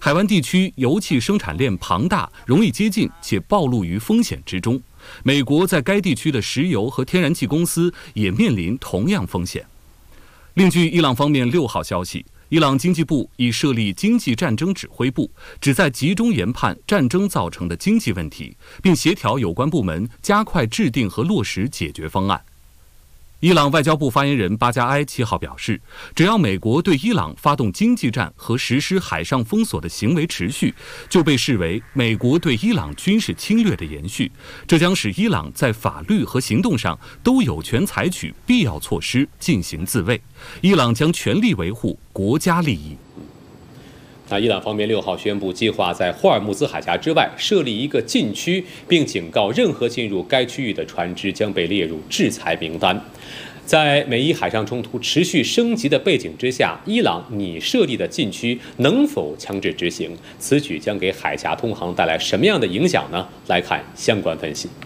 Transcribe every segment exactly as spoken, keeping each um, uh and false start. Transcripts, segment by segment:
海湾地区油气生产链庞大，容易接近且暴露于风险之中。美国在该地区的石油和天然气公司也面临同样风险。另据伊朗方面六号消息，伊朗经济部已设立经济战争指挥部，旨在集中研判战争造成的经济问题，并协调有关部门加快制定和落实解决方案。伊朗外交部发言人巴加埃七号表示，只要美国对伊朗发动经济战和实施海上封锁的行为持续，就被视为美国对伊朗军事侵略的延续，这将使伊朗在法律和行动上都有权采取必要措施进行自卫。伊朗将全力维护国家利益。 那伊朗方面六号宣布，计划在霍尔木兹海峡之外设立一个禁区，并警告任何进入该区域的船只将被列入制裁名单。在美伊海上冲突持续升级的背景之下，伊朗拟设立的禁区能否强制执行？此举将给海峡通航带来什么样的影响呢？来看相关分析。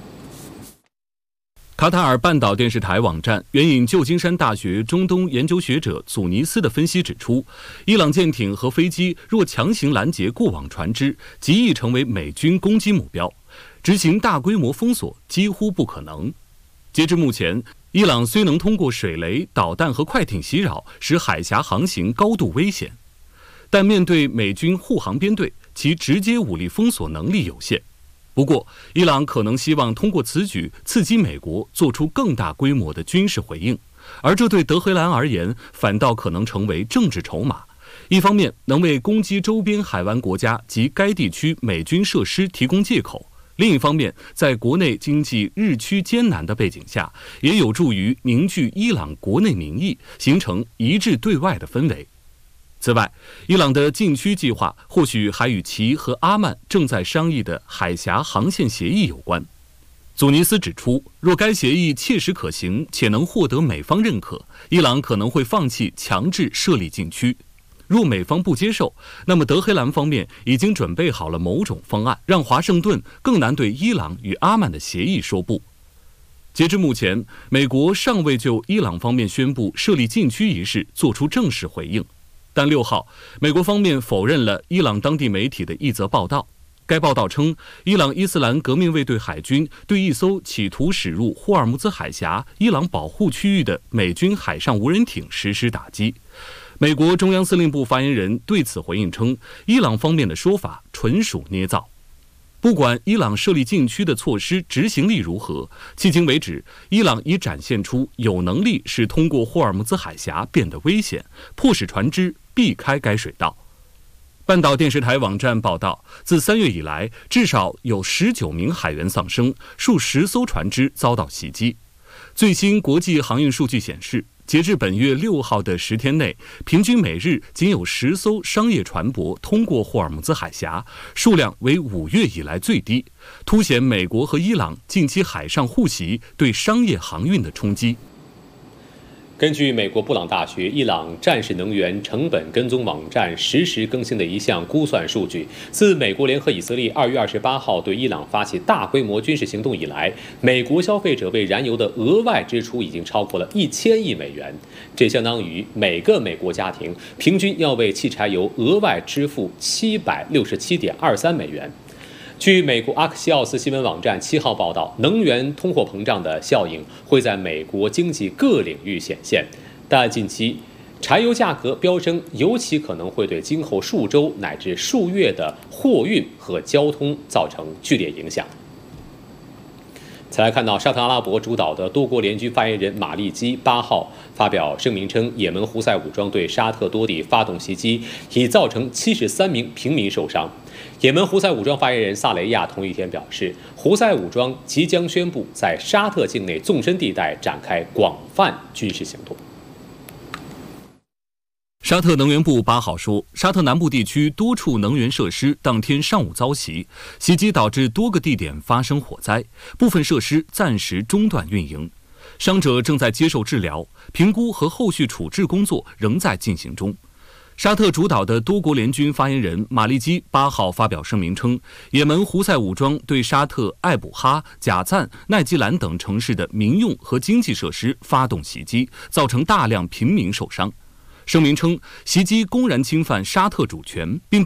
卡塔尔半岛电视台网站援引旧金山大学中东研究学者祖尼斯的分析指出，伊朗舰艇和飞机若强行拦截过往船只，极易成为美军攻击目标，执行大规模封锁几乎不可能。截至目前，伊朗虽能通过水雷、导弹和快艇袭扰，使海峡航行高度危险，但面对美军护航编队，其直接武力封锁能力有限。不过，伊朗可能希望通过此举刺激美国做出更大规模的军事回应，而这对德黑兰而言反倒可能成为政治筹码。一方面能为攻击周边海湾国家及该地区美军设施提供借口，另一方面在国内经济日趋艰难的背景下，也有助于凝聚伊朗国内民意，形成一致对外的氛围。此外，伊朗的禁区计划或许还与其和阿曼正在商议的海峡航线协议有关。祖尼斯指出，若该协议切实可行且能获得美方认可，伊朗可能会放弃强制设立禁区。若美方不接受，那么德黑兰方面已经准备好了某种方案，让华盛顿更难对伊朗与阿曼的协议说不。截至目前，美国尚未就伊朗方面宣布设立禁区一事做出正式回应。但六号，美国方面否认了伊朗当地媒体的一则报道。该报道称，伊朗伊斯兰革命卫队海军对一艘企图驶入霍尔木兹海峡伊朗保护区域的美军海上无人艇实施打击。美国中央司令部发言人对此回应称，伊朗方面的说法纯属捏造。不管伊朗设立禁区的措施执行力如何，迄今为止，伊朗已展现出有能力使通过霍尔木兹海峡变得危险，迫使船只避开该水道。半岛电视台网站报道，自三月以来，至少有十九名海员丧生，数十艘船只遭到袭击。最新国际航运数据显示，截至本月六号的十天内，平均每日仅有十艘商业船舶通过霍尔木兹海峡，数量为五月以来最低，凸显美国和伊朗近期海上互袭对商业航运的冲击。 根据美国布朗大学伊朗战士能源成本跟踪网站实时更新的一项估算数据，自美国联合以色列二月二十八号对伊朗发起大规模军事行动以来，美国消费者为燃油的额外支出已经超过了一千亿美元，这相当于每个美国家庭平均要为汽柴油额外支付七百六十七点二三美元。据美国阿克西奥斯新闻网站七号报道，能源通货膨胀的效应会在美国经济各领域显现，但近期柴油价格飙升，尤其可能会对今后数周乃至数月的货运和交通造成剧烈影响。再来看到沙特阿拉伯主导的多国联军发言人马利基八号发表声明称，也门胡塞武装对沙特多地发动袭击，已造成七十三名平民受伤。也门胡塞武装发言人萨雷亚同一天表示，胡塞武装即将宣布在沙特境内纵深地带展开广泛军事行动。 沙特能源部八号说，沙特南部地区多处能源设施当天上午遭袭，袭击导致多个地点发生火灾，部分设施暂时中断运营，伤者正在接受治疗，评估和后续处置工作仍在进行中。沙特主导的多国联军发言人马利基八号发表声明称，也门胡塞武装对沙特艾卜哈、贾赞、奈吉兰等城市的民用和经济设施发动袭击，造成大量平民受伤。声明称，袭击公然侵犯沙特主权，并